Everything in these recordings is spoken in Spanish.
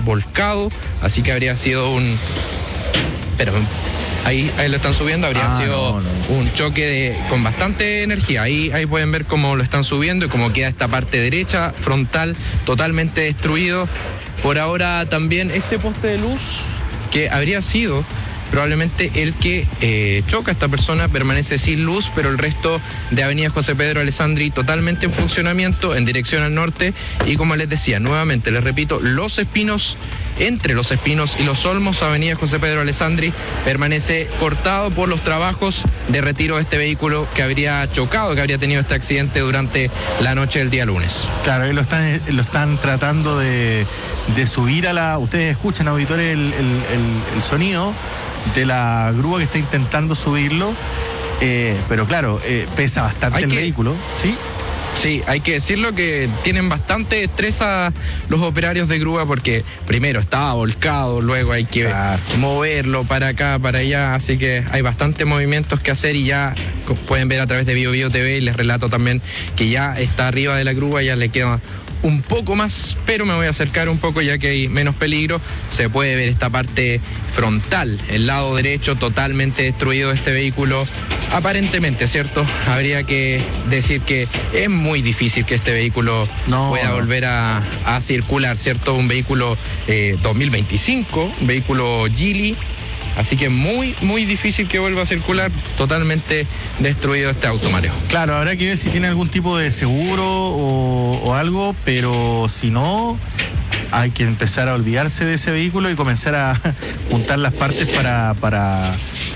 volcado, así que habría sido pero ahí lo están subiendo, habría sido un choque con bastante energía. Ahí pueden ver cómo lo están subiendo y cómo queda esta parte derecha, frontal, totalmente destruido. Por ahora también este poste de luz, que habría sido probablemente el que choca a esta persona, permanece sin luz, pero el resto de Avenida José Pedro Alessandri totalmente en funcionamiento en dirección al norte. Y como les decía, nuevamente les repito, Los Espinos, entre Los Espinos y Los Olmos, Avenida José Pedro Alessandri, permanece cortado por los trabajos de retiro de este vehículo que habría chocado, que habría tenido este accidente durante la noche del día lunes. Claro, ahí lo están tratando de subir a la... Ustedes escuchan, auditores, el sonido de la grúa que está intentando subirlo, pero claro, pesa bastante el vehículo, ¿sí? Sí, hay que decirlo que tienen bastante estrés a los operarios de grúa porque primero estaba volcado, luego hay que moverlo para acá, para allá, así que hay bastantes movimientos que hacer y ya pueden ver a través de Bio Bio TV y les relato también que ya está arriba de la grúa, ya le queda un poco más, pero me voy a acercar un poco ya que hay menos peligro. Se puede ver esta parte frontal, el lado derecho totalmente destruido de este vehículo, aparentemente, ¿cierto? Habría que decir que es muy difícil que este vehículo pueda volver a circular, ¿cierto? Un vehículo 2025, un vehículo Geely. Así que muy, muy difícil que vuelva a circular, totalmente destruido este auto, Mario. Claro, habrá que ver si tiene algún tipo de seguro o algo, pero si no, hay que empezar a olvidarse de ese vehículo y comenzar a juntar las partes para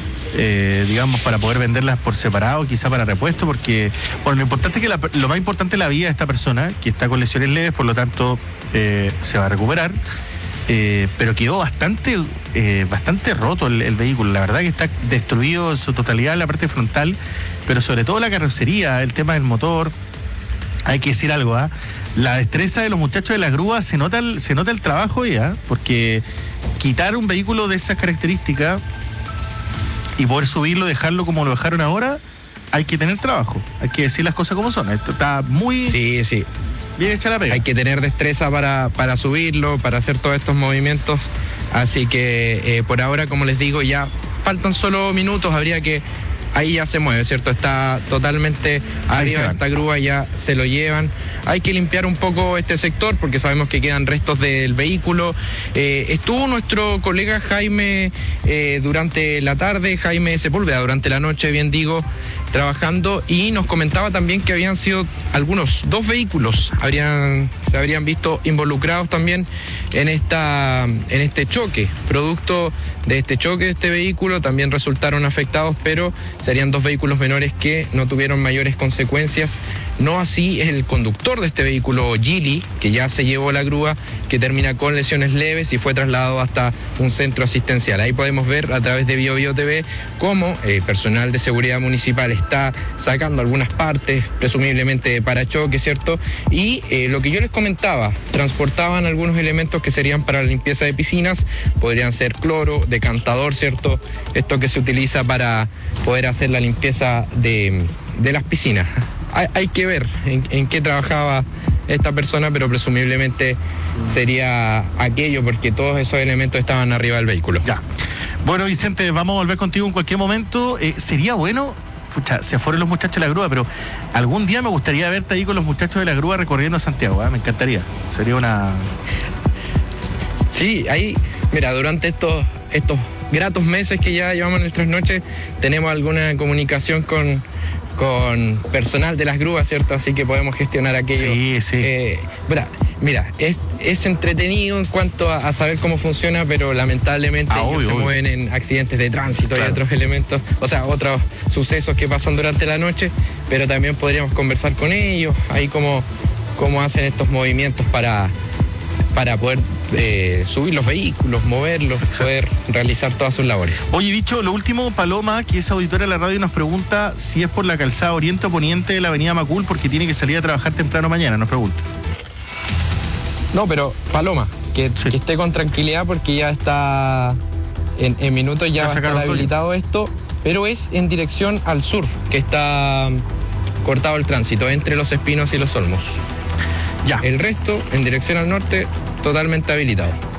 poder venderlas por separado, quizá para repuesto, porque, bueno, lo importante es que lo más importante es la vida de esta persona, que está con lesiones leves, por lo tanto, se va a recuperar. Pero quedó bastante roto el vehículo. La verdad que está destruido en su totalidad la parte frontal, pero sobre todo la carrocería, el tema del motor. Hay que decir algo, la destreza de los muchachos de la grúa, se nota el trabajo ya, porque quitar un vehículo de esas características y poder subirlo, dejarlo como lo dejaron ahora, hay que tener trabajo, hay que decir las cosas como son. Esto está muy... Sí. Bien hecha la pega. Hay que tener destreza para subirlo, para hacer todos estos movimientos. Así que por ahora, como les digo, ya faltan solo minutos. Habría que... Ahí ya se mueve, ¿cierto? Está totalmente arriba de esta grúa, ya se lo llevan. Hay que limpiar un poco este sector porque sabemos que quedan restos del vehículo. Estuvo nuestro colega Jaime durante la tarde, Jaime Sepúlveda, durante la noche, bien digo, trabajando, y nos comentaba también que habían sido dos vehículos se habrían visto involucrados también en este choque. Producto de este choque de este vehículo también resultaron afectados, pero serían dos vehículos menores que no tuvieron mayores consecuencias. No así es el conductor de este vehículo Geely, que ya se llevó la grúa, que termina con lesiones leves y fue trasladado hasta un centro asistencial. Ahí podemos ver a través de Bio Bio TV cómo personal de seguridad municipal está sacando algunas partes, presumiblemente de parachoque, ¿cierto? Y lo que yo les comentaba, transportaban algunos elementos que serían para la limpieza de piscinas, podrían ser cloro, decantador, ¿cierto? Esto que se utiliza para poder hacer la limpieza de las piscinas. Hay que ver en qué trabajaba esta persona, pero presumiblemente sería aquello, porque todos esos elementos estaban arriba del vehículo. Ya. Bueno, Vicente, vamos a volver contigo en cualquier momento. Sería bueno, se fueron los muchachos de la grúa, pero algún día me gustaría verte ahí con los muchachos de la grúa recorriendo Santiago, me encantaría. Sería una... Sí, ahí, mira, durante estos gratos meses que ya llevamos nuestras noches, tenemos alguna comunicación con personal de las grúas, ¿cierto? Así que podemos gestionar aquello. Sí. Mira, es entretenido en cuanto a saber cómo funciona, pero lamentablemente ellos se mueven en accidentes de tránsito, claro, y otros elementos, o sea, otros sucesos que pasan durante la noche, pero también podríamos conversar con ellos, ahí cómo hacen estos movimientos para poder subir los vehículos, moverlos, poder realizar todas sus labores. Oye, dicho lo último, Paloma, que es auditora de la radio, nos pregunta si es por la calzada oriente o poniente de la avenida Macul, porque tiene que salir a trabajar temprano mañana, nos pregunta. No, pero Paloma, que esté con tranquilidad porque ya está en minutos, ya va a estar habilitado esto, pero es en dirección al sur, que está cortado el tránsito entre Los Espinos y Los Olmos. Ya. El resto, en dirección al norte, totalmente habilitado.